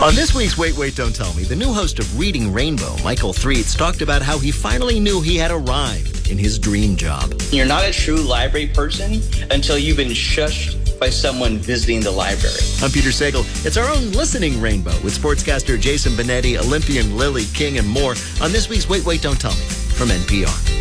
On this week's Wait, Wait, Don't Tell Me, the new host of Reading Rainbow, Michael Threets, talked about how he finally knew he had arrived in his dream job. You're not a true library person until you've been shushed by someone visiting the library. I'm Peter Sagal. It's our own listening rainbow with sportscaster Jason Benetti, Olympian Lily King, and more on this week's Wait, Wait, Don't Tell Me from NPR.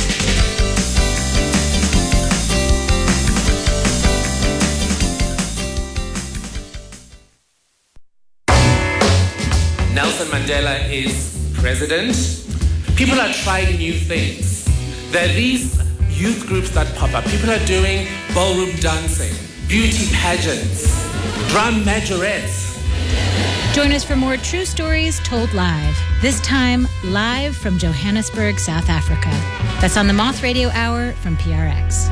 Nelson Mandela is president. People are trying new things. There are these youth groups that pop up. People are doing ballroom dancing, beauty pageants, drum majorettes. Join us for more true stories told live. This time, live from Johannesburg, South Africa. That's on the Moth Radio Hour from PRX.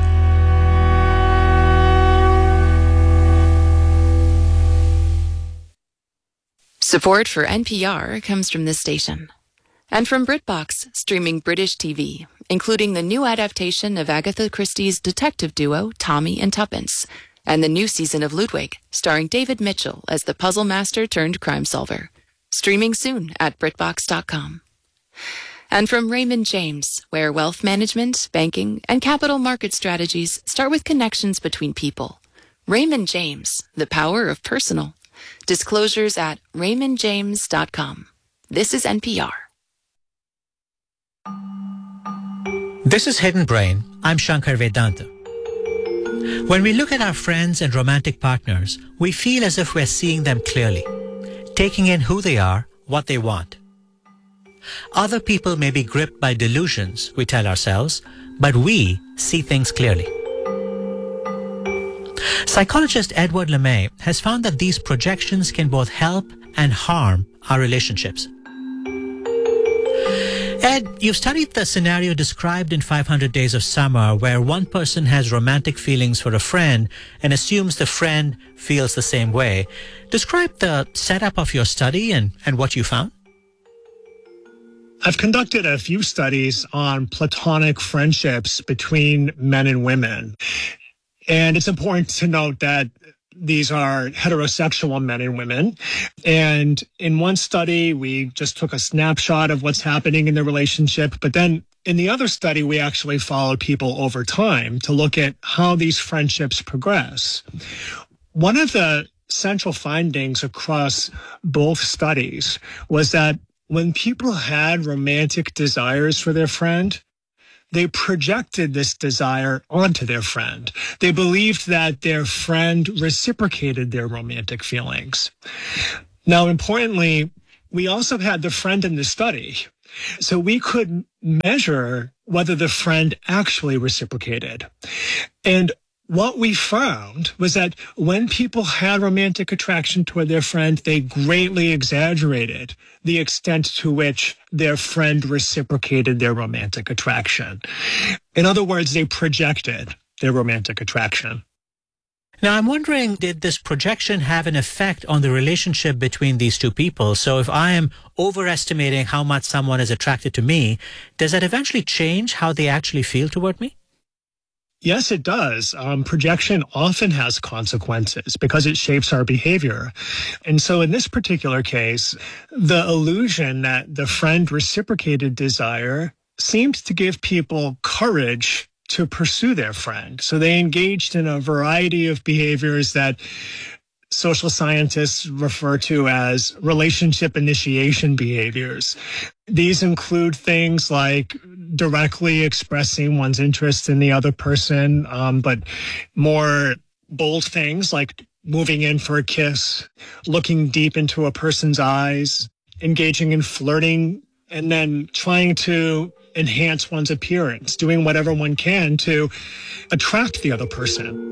Support for NPR comes from this station. And from BritBox, streaming British TV, including the new adaptation of Agatha Christie's detective duo, Tommy and Tuppence, and the new season of Ludwig, starring David Mitchell as the puzzle master turned crime solver. Streaming soon at BritBox.com. And from Raymond James, where wealth management, banking, and capital market strategies start with connections between people. Raymond James, the power of personal. Disclosures at raymondjames.com. This is NPR. This is Hidden Brain. I'm Shankar Vedanta. When we look at our friends and romantic partners, we feel as if we're seeing them clearly, taking in who they are, what they want. Other people may be gripped by delusions, we tell ourselves, but we see things clearly. Psychologist Edward LeMay has found that these projections can both help and harm our relationships. Ed, you've studied the scenario described in 500 Days of Summer where one person has romantic feelings for a friend and assumes the friend feels the same way. Describe the setup of your study and what you found. I've conducted a few studies on platonic friendships between men and women. And it's important to note that these are heterosexual men and women. And in one study, we just took a snapshot of what's happening in the relationship. But then in the other study, we actually followed people over time to look at how these friendships progress. One of the central findings across both studies was that when people had romantic desires for their friend, they projected this desire onto their friend. They believed that their friend reciprocated their romantic feelings. Now, importantly, we also had the friend in the study. So we could measure whether the friend actually reciprocated. And what we found was that when people had romantic attraction toward their friend, they greatly exaggerated the extent to which their friend reciprocated their romantic attraction. In other words, they projected their romantic attraction. Now, I'm wondering, did this projection have an effect on the relationship between these two people? So if I am overestimating how much someone is attracted to me, does that eventually change how they actually feel toward me? Yes, it does. Projection often has consequences because it shapes our behavior. And so in this particular case, the illusion that the friend reciprocated desire seemed to give people courage to pursue their friend. So they engaged in a variety of behaviors that social scientists refer to as relationship initiation behaviors. These include things like directly expressing one's interest in the other person, but more bold things like moving in for a kiss, looking deep into a person's eyes, engaging in flirting, and then trying to enhance one's appearance, doing whatever one can to attract the other person.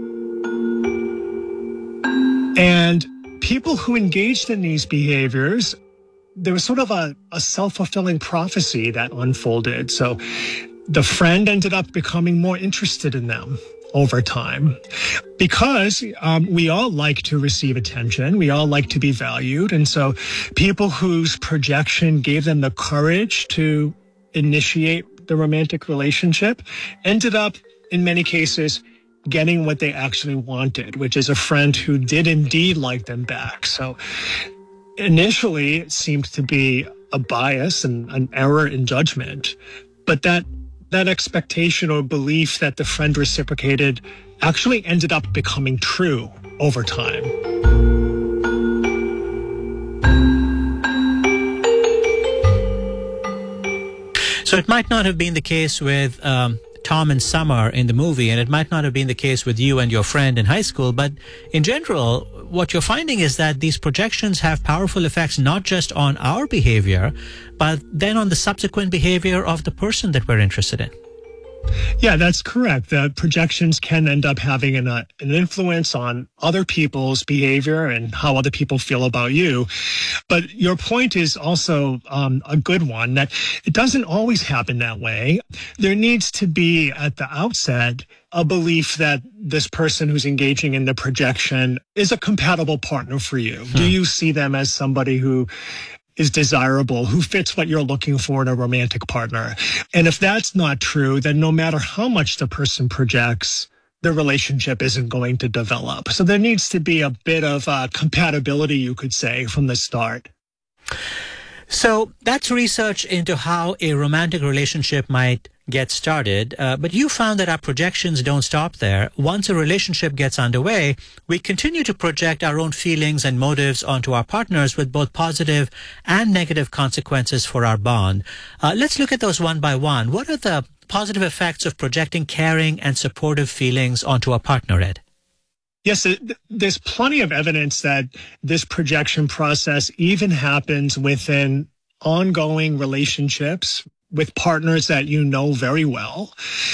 And people who engaged in these behaviors, there was sort of a self-fulfilling prophecy that unfolded. So the friend ended up becoming more interested in them over time because we all like to receive attention. We all like to be valued. And so people whose projection gave them the courage to initiate the romantic relationship ended up, in many cases, getting what they actually wanted, which is a friend who did indeed like them back. So Initially, it seemed to be a bias and an error in judgment, but that expectation or belief that the friend reciprocated actually ended up becoming true over time. So it might not have been the case with Tom and Summer in the movie, and it might not have been the case with you and your friend in high school, but in general, what you're finding is that these projections have powerful effects not just on our behavior, but then on the subsequent behavior of the person that we're interested in. Yeah, that's correct. The projections can end up having an influence on other people's behavior and how other people feel about you. But your point is also a good one, that it doesn't always happen that way. There needs to be, at the outset, a belief that this person who's engaging in the projection is a compatible partner for you. Do you see them as somebody who is desirable, who fits what you're looking for in a romantic partner? And if that's not true, then no matter how much the person projects, the relationship isn't going to develop. So there needs to be a bit of compatibility, you could say, from the start. So that's research into how a romantic relationship might get started, but you found that our projections don't stop there. Once a relationship gets underway, we continue to project our own feelings and motives onto our partners with both positive and negative consequences for our bond. Let's look at those one by one. What are the positive effects of projecting caring and supportive feelings onto a partner, Ed? Yes, there's plenty of evidence that this projection process even happens within ongoing relationships with partners that you know very well.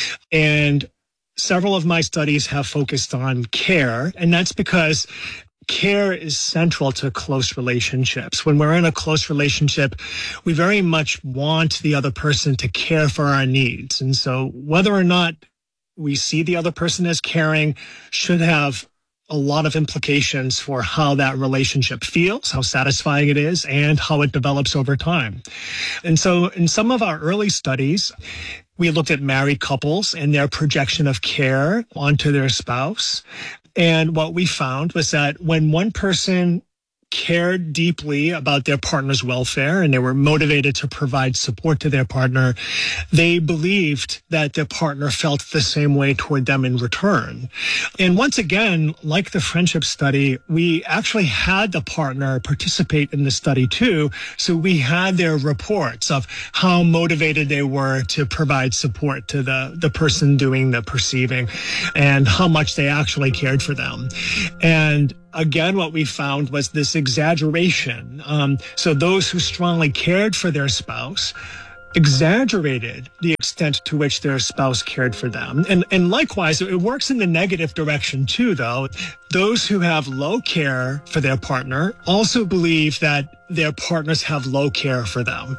And several of my studies have focused on care, and that's because care is central to close relationships. When we're in a close relationship, we very much want the other person to care for our needs. And so whether or not we see the other person as caring should have a lot of implications for how that relationship feels, how satisfying it is, and how it develops over time. And so in some of our early studies, we looked at married couples and their projection of care onto their spouse. And what we found was that when one person cared deeply about their partner's welfare and they were motivated to provide support to their partner, they believed that their partner felt the same way toward them in return. And once again, like the friendship study, we actually had the partner participate in the study too. So we had their reports of how motivated they were to provide support to the person doing the perceiving and how much they actually cared for them. And again, what we found was this exaggeration. So those who strongly cared for their spouse exaggerated the extent to which their spouse cared for them. And likewise, it works in the negative direction too, though. Those who have low care for their partner also believe that their partners have low care for them.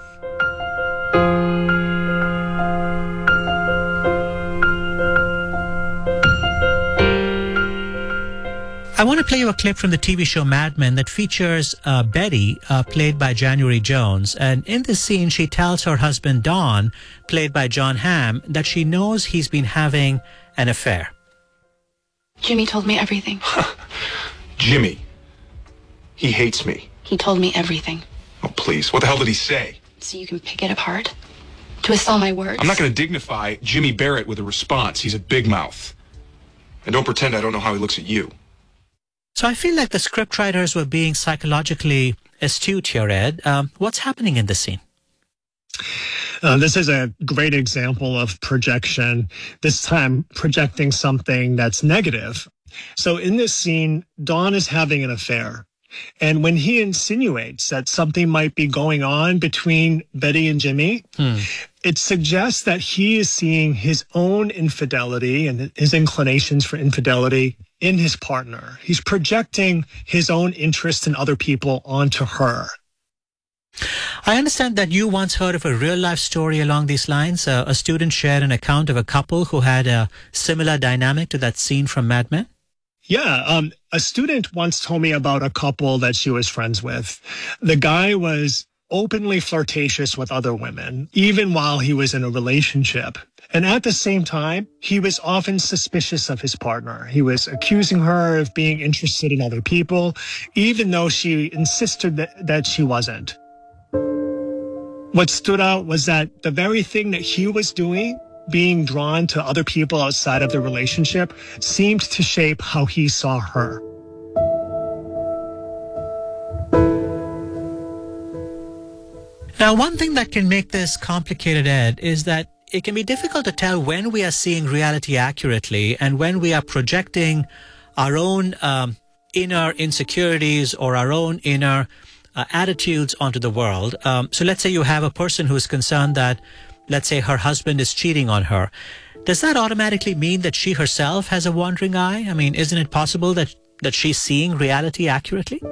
I want to play you a clip from the TV show Mad Men that features Betty, played by January Jones. And in this scene, she tells her husband, Don, played by John Hamm, that she knows he's been having an affair. Jimmy told me everything. Jimmy? He hates me. He told me everything. Oh, please. What the hell did he say? So you can pick it apart? Twist all my words? I'm not going to dignify Jimmy Barrett with a response. He's a big mouth. And don't pretend I don't know how he looks at you. So I feel like the scriptwriters were being psychologically astute here, Ed. What's happening in this scene? This is a great example of projection, this time projecting something that's negative. So in this scene, Don is having an affair. And when he insinuates that something might be going on between Betty and Jimmy, it suggests that he is seeing his own infidelity and his inclinations for infidelity in his partner. He's projecting his own interest in other people onto her. I understand that you once heard of a real-life story along these lines. A student shared an account of a couple who had a similar dynamic to that scene from Mad Men. Yeah, a student once told me about a couple that she was friends with. The guy was openly flirtatious with other women, even while he was in a relationship. And at the same time, he was often suspicious of his partner. He was accusing her of being interested in other people, even though she insisted that she wasn't. What stood out was that the very thing that he was doing, being drawn to other people outside of the relationship, seemed to shape how he saw her. Now, one thing that can make this complicated, Ed, is that it can be difficult to tell when we are seeing reality accurately and when we are projecting our own inner insecurities or our own inner attitudes onto the world. So let's say you have a person who is concerned that, let's say, her husband is cheating on her. Does that automatically mean that she herself has a wandering eye? I mean, isn't it possible that she's seeing reality accurately?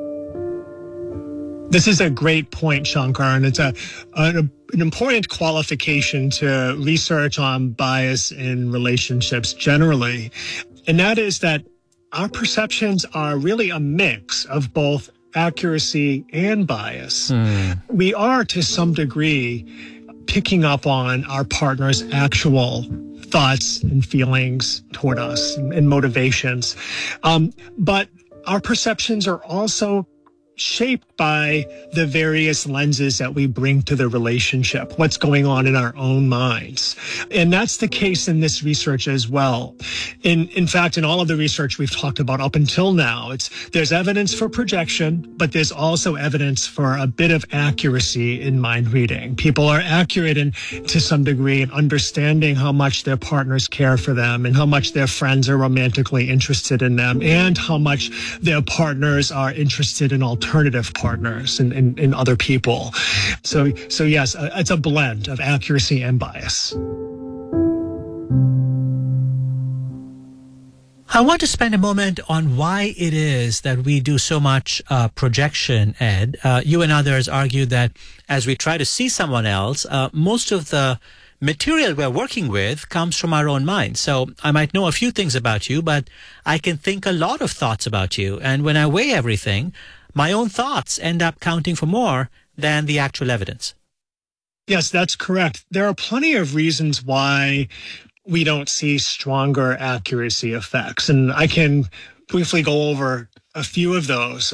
This is a great point, Shankar, and it's an important qualification to research on bias in relationships generally. And that is that our perceptions are really a mix of both accuracy and bias. We are, to some degree, picking up on our partner's actual thoughts and feelings toward us and motivations. But our perceptions are also shaped by the various lenses that we bring to the relationship, what's going on in our own minds. And that's the case in this research as well. In fact, in all of the research we've talked about up until now, there's evidence for projection, but there's also evidence for a bit of accuracy in mind reading. People are accurate to some degree in understanding how much their partners care for them and how much their friends are romantically interested in them and how much their partners are interested in alternative partners and other people. So yes, it's a blend of accuracy and bias. I want to spend a moment on why it is that we do so much projection, Ed. You and others argue that as we try to see someone else, most of the material we're working with comes from our own mind. So I might know a few things about you, but I can think a lot of thoughts about you. And when I weigh everything, my own thoughts end up counting for more than the actual evidence. Yes, that's correct. There are plenty of reasons why we don't see stronger accuracy effects. And I can briefly go over a few of those.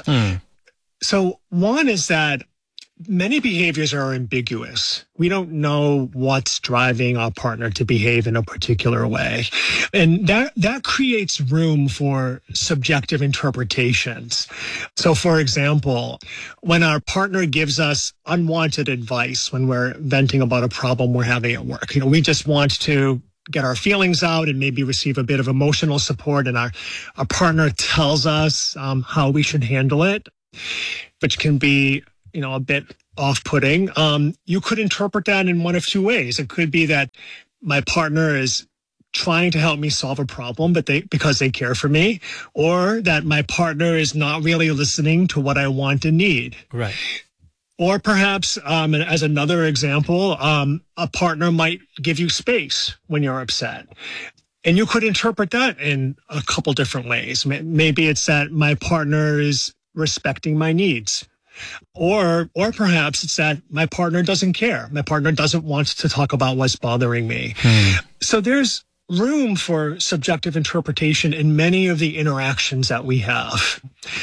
So one is that many behaviors are ambiguous. We don't know what's driving our partner to behave in a particular way. And that creates room for subjective interpretations. So, for example, when our partner gives us unwanted advice when we're venting about a problem we're having at work, we just want to get our feelings out and maybe receive a bit of emotional support, and our partner tells us how we should handle it, which can be a bit off-putting. You could interpret that in one of two ways. It could be that my partner is trying to help me solve a problem, because they care for me, or that my partner is not really listening to what I want and need. Right. Or perhaps, as another example, a partner might give you space when you're upset. And you could interpret that in a couple different ways. Maybe it's that my partner is respecting my needs. Or perhaps it's that my partner doesn't care. My partner doesn't want to talk about what's bothering me. So there's room for subjective interpretation in many of the interactions that we have.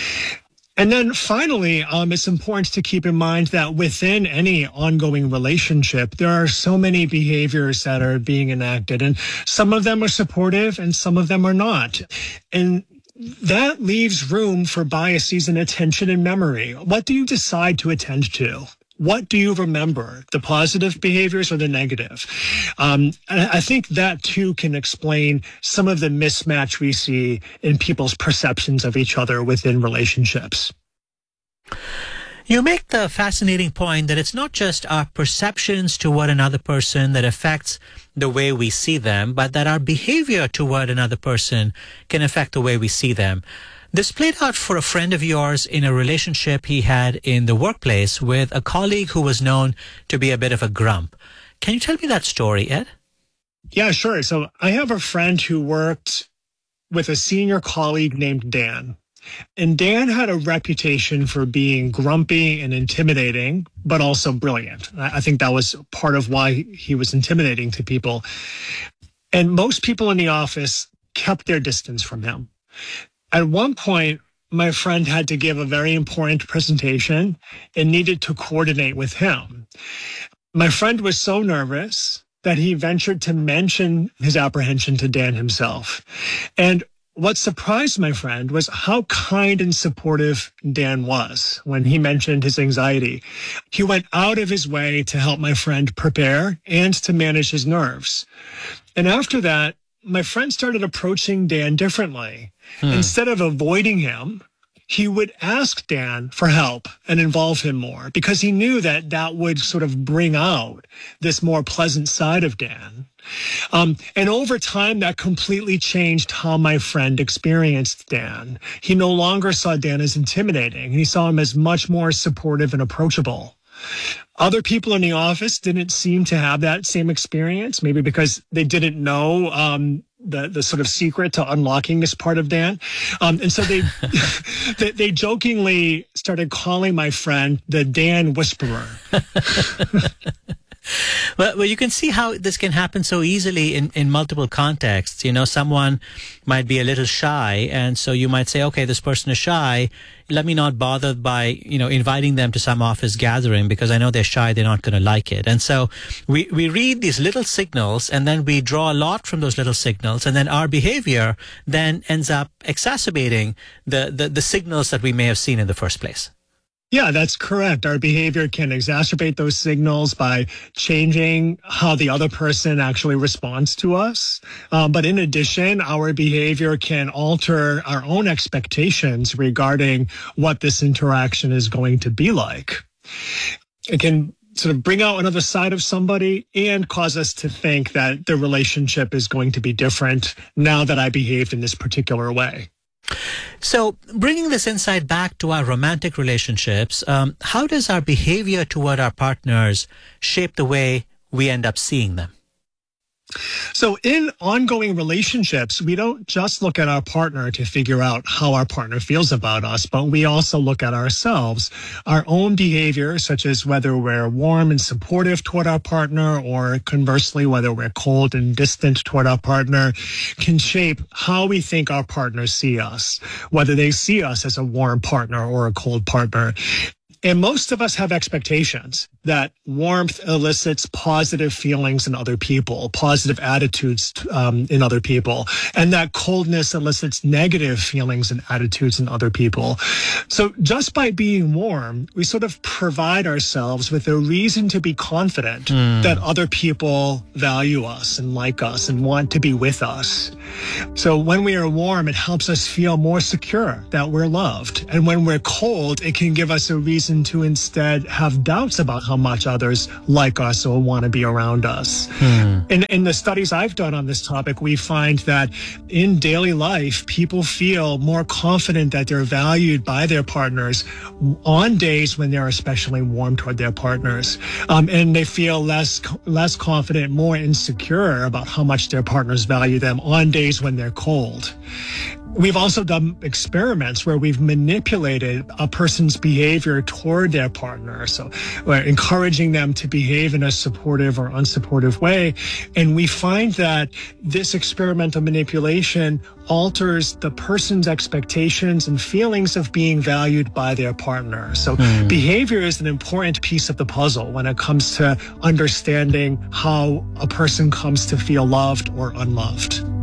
And then finally, it's important to keep in mind that within any ongoing relationship, there are so many behaviors that are being enacted, and some of them are supportive and some of them are not. And that leaves room for biases in attention and memory. What do you decide to attend to? What do you remember, the positive behaviors or the negative? I think that, too, can explain some of the mismatch we see in people's perceptions of each other within relationships. You make the fascinating point that it's not just our perceptions toward another person that affects the way we see them, but that our behavior toward another person can affect the way we see them. This played out for a friend of yours in a relationship he had in the workplace with a colleague who was known to be a bit of a grump. Can you tell me that story, Ed? Yeah, sure. So I have a friend who worked with a senior colleague named Dan. And Dan had a reputation for being grumpy and intimidating, but also brilliant. I think that was part of why he was intimidating to people. And most people in the office kept their distance from him. At one point, my friend had to give a very important presentation and needed to coordinate with him. My friend was so nervous that he ventured to mention his apprehension to Dan himself. And what surprised my friend was how kind and supportive Dan was when he mentioned his anxiety. He went out of his way to help my friend prepare and to manage his nerves. And after that, my friend started approaching Dan differently. Instead of avoiding him, he would ask Dan for help and involve him more because he knew that that would sort of bring out this more pleasant side of Dan. And over time, that completely changed how my friend experienced Dan. He no longer saw Dan as intimidating. He saw him as much more supportive and approachable. Other people in the office didn't seem to have that same experience, maybe because they didn't know the sort of secret to unlocking this part of Dan. And so they they jokingly started calling my friend the Dan Whisperer. Well, you can see how this can happen so easily in multiple contexts. You know, someone might be a little shy, and so you might say, okay, this person is shy. Let me not bother by, inviting them to some office gathering because I know they're shy, they're not going to like it. And so we read these little signals, and then we draw a lot from those little signals, and then our behavior then ends up exacerbating the signals that we may have seen in the first place. Yeah, that's correct. Our behavior can exacerbate those signals by changing how the other person actually responds to us. But in addition, our behavior can alter our own expectations regarding what this interaction is going to be like. It can sort of bring out another side of somebody and cause us to think that the relationship is going to be different now that I behaved in this particular way. So bringing this insight back to our romantic relationships, how does our behavior toward our partners shape the way we end up seeing them? So in ongoing relationships, we don't just look at our partner to figure out how our partner feels about us, but we also look at ourselves, our own behavior, such as whether we're warm and supportive toward our partner, or conversely, whether we're cold and distant toward our partner, can shape how we think our partners see us, whether they see us as a warm partner or a cold partner. And most of us have expectations that warmth elicits positive feelings in other people, positive attitudes in other people, and that coldness elicits negative feelings and attitudes in other people. So just by being warm, we sort of provide ourselves with a reason to be confident that other people value us and like us and want to be with us. So when we are warm, it helps us feel more secure that we're loved. And when we're cold, it can give us a reason to instead have doubts about how much others like us or want to be around us. In the studies I've done on this topic, we find that in daily life, people feel more confident that they're valued by their partners on days when they're especially warm toward their partners. And they feel less confident, more insecure about how much their partners value them on days when they're cold. We've also done experiments where we've manipulated a person's behavior toward their partner. So we're encouraging them to behave in a supportive or unsupportive way. And we find that this experimental manipulation alters the person's expectations and feelings of being valued by their partner. So behavior is an important piece of the puzzle when it comes to understanding how a person comes to feel loved or unloved.